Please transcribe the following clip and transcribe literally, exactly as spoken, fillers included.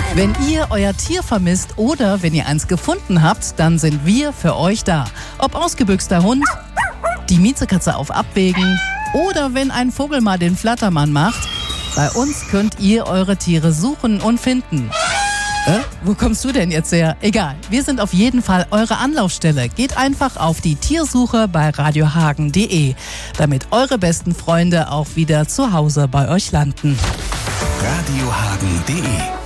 Wenn ihr euer Tier vermisst oder wenn ihr eins gefunden habt, dann sind wir für euch da. Ob ausgebüxter Hund, die Miezekatze auf Abwägen oder wenn ein Vogel mal den Flattermann macht, bei uns könnt ihr eure Tiere suchen und finden. Äh, wo kommst du denn jetzt her? Egal, wir sind auf jeden Fall eure Anlaufstelle. Geht einfach auf die Tiersuche bei radiohagen punkt de, damit eure besten Freunde auch wieder zu Hause bei euch landen. radiohagen punkt de